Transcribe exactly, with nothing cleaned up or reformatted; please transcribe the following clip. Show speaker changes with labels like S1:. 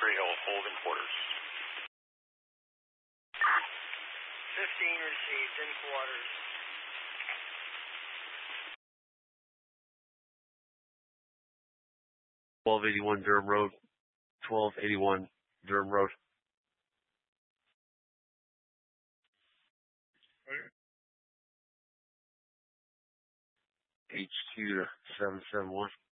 S1: three, hold, hold in quarters.
S2: fifteen received in quarters.
S3: twelve eighty-one Durham Road. twelve eighty-one Durham Road. H Q to seven seven one.